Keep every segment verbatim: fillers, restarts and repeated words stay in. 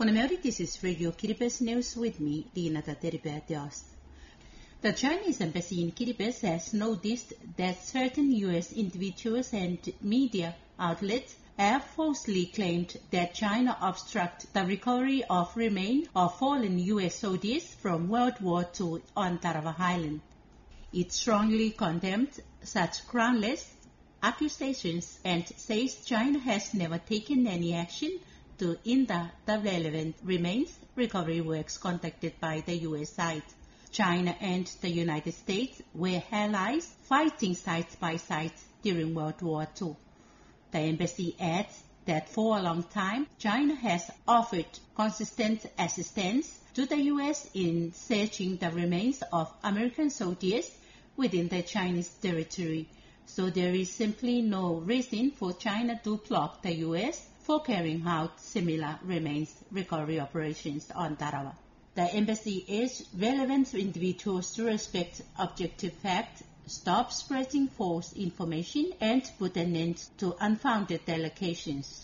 Kunameri, this is Radio Kiribati News with me, Lina Tateribetios. The Chinese embassy in Kiribati has noticed that certain U S individuals and media outlets have falsely claimed that China obstructed the recovery of remains of fallen U S soldiers from World War Two on Tarawa Island. It strongly condemned such groundless accusations and says China has never taken any action to hinder the relevant remains recovery works conducted by the U S side. China and the United States were allies fighting side by side during World War Two. The embassy adds that for a long time, China has offered consistent assistance to the U S in searching the remains of American soldiers within the Chinese territory. So there is simply no reason for China to block the U S for carrying out similar remains recovery operations on Tarawa. The embassy urged relevant individuals to respect objective facts, stop spreading false information, and put an end to unfounded allegations.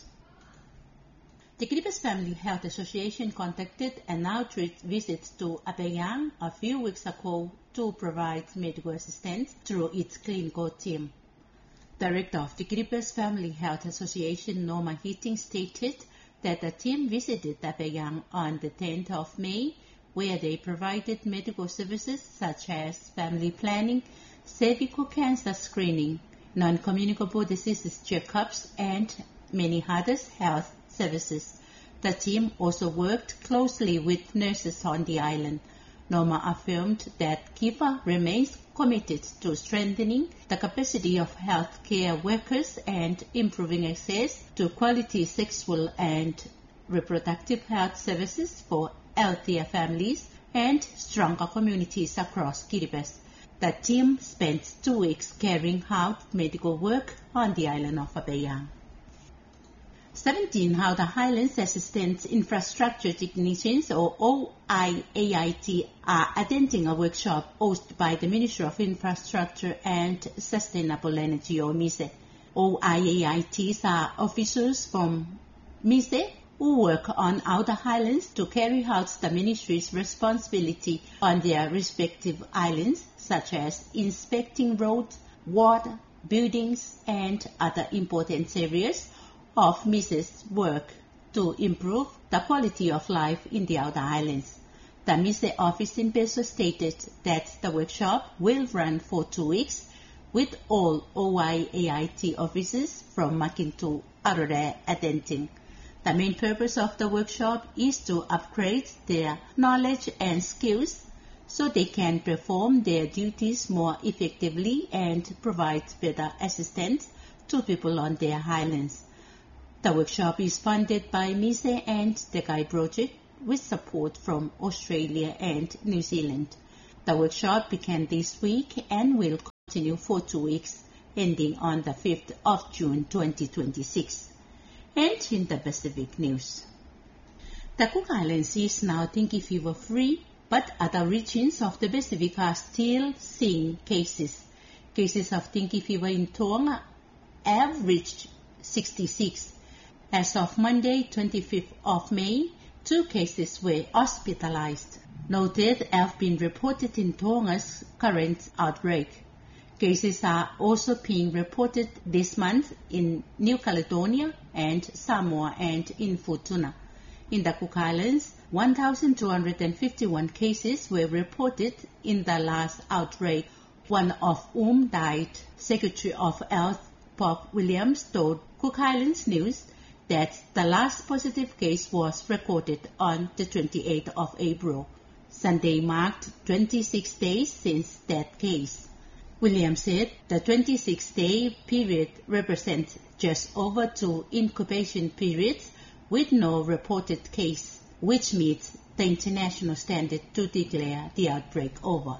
The Kiribati Family Health Association conducted an outreach visit to Abeyang a few weeks ago to provide medical assistance through its clinical team. Director of the Kiribati Family Health Association, Norma Heating, stated that the team visited Abeyang on the tenth of May, where they provided medical services such as family planning, cervical cancer screening, non-communicable diseases checkups, and many other health services. The team also worked closely with nurses on the island. Norma affirmed that Kiva remains committed to strengthening the capacity of healthcare workers and improving access to quality sexual and reproductive health services for healthier families and stronger communities across Kiribati. The team spent two weeks carrying out medical work on the island of Abeyang. seventeen Outer Islands Assistance Infrastructure Technicians, or O I A I T, are attending a workshop hosted by the Ministry of Infrastructure and Sustainable Energy, or MISE. O I A I Ts are officials from MISE who work on Outer Islands to carry out the ministry's responsibility on their respective islands, such as inspecting roads, water, buildings, and other important areas of MISE's work to improve the quality of life in the Outer Islands. The MISE office in Beso stated that the workshop will run for two weeks with all O I A I T officers from Makin to Arore attending. The main purpose of the workshop is to upgrade their knowledge and skills so they can perform their duties more effectively and provide better assistance to people on their islands. The workshop is funded by MISE and the Guy Project with support from Australia and New Zealand. The workshop began this week and will continue for two weeks, ending on the fifth of June twenty twenty-six. And in the Pacific news, the Cook Islands is now dengue fever free, but other regions of the Pacific are still seeing cases. Cases of dengue fever in Tonga have reached sixty-six. As of Monday, twenty-fifth of May, two cases were hospitalized. No deaths have been reported in Tonga's current outbreak. Cases are also being reported this month in New Caledonia and Samoa and in Futuna. In the Cook Islands, one thousand two hundred fifty-one cases were reported in the last outbreak, one of whom died. Secretary of Health Bob Williams told Cook Islands News that the last positive case was recorded on the twenty-eighth of April. Sunday marked twenty-six days since that case. Williams said the twenty-six day period represents just over two incubation periods with no reported case, which meets the international standard to declare the outbreak over.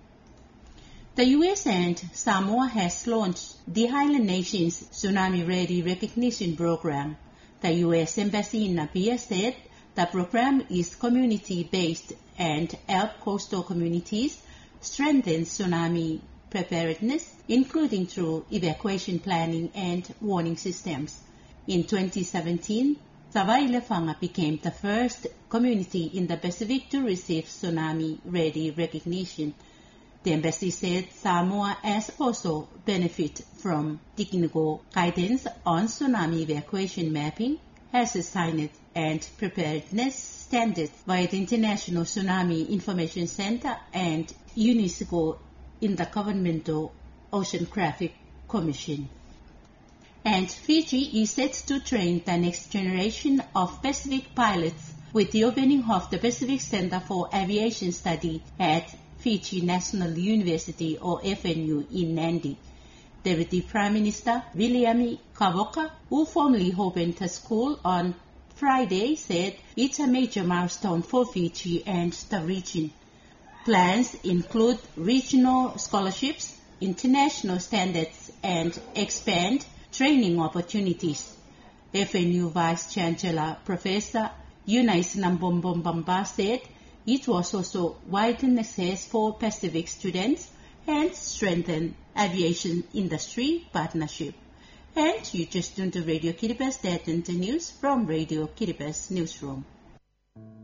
The U S and Samoa has launched the island nation's Tsunami Ready Recognition Program. The U S Embassy in Napier said the program is community-based and helps coastal communities strengthen tsunami preparedness, including through evacuation planning and warning systems. In twenty seventeen, Tawailefaga became the first community in the Pacific to receive tsunami-ready recognition. The embassy said Samoa has also benefited from technical guidance on tsunami evacuation mapping, hazard signage, and preparedness standards by the International Tsunami Information Center and UNESCO Intergovernmental Oceanographic Commission. And Fiji is set to train the next generation of Pacific pilots with the opening of the Pacific Center for Aviation Study at Fiji National University or F N U in Nadi. Deputy Prime Minister Viliami Kavoka, who formally opened the school on Friday, said it's a major milestone for Fiji and the region. Plans include regional scholarships, international standards, and expand training opportunities. F N U Vice Chancellor Professor Eunice Nambombomba said it was also widen access for Pacific students and strengthen aviation industry partnership. And you just tuned to Radio Kiribati, that and the news from Radio Kiribati Newsroom.